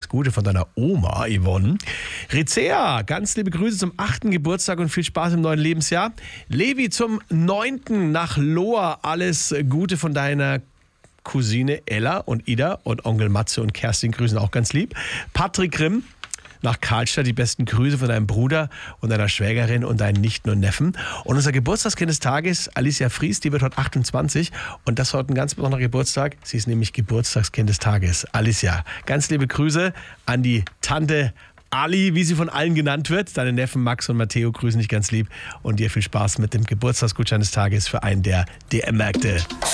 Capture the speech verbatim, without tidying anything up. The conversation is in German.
Gute von deiner Oma Yvonne. Rizea, ganz liebe Grüße zum achten Geburtstag und viel Spaß im neuen Lebensjahr. Levi zum neunten nach Lohr. Alles Gute von deiner Cousine Ella und Ida und Onkel Matze und Kerstin grüßen auch ganz lieb. Patrick Grimm nach Karlstadt, die besten Grüße von deinem Bruder und deiner Schwägerin und deinen Nichten und Neffen. Und unser Geburtstagskind des Tages, Alicia Fries, die wird heute achtundzwanzig und das ist heute ein ganz besonderer Geburtstag. Sie ist nämlich Geburtstagskind des Tages. Alicia, ganz liebe Grüße an die Tante Ali, wie sie von allen genannt wird. Deine Neffen Max und Matteo grüßen dich ganz lieb und dir viel Spaß mit dem Geburtstagsgutschein des Tages für einen der D M-Märkte.